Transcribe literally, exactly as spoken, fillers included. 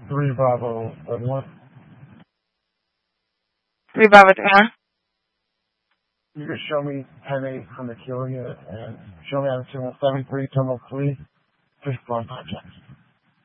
Three Bravo thirty-one. Three Bravo thirty-one. You can show me ten eight from the Kilia and show me on the two one seven three, Terminal three, fifth floor project.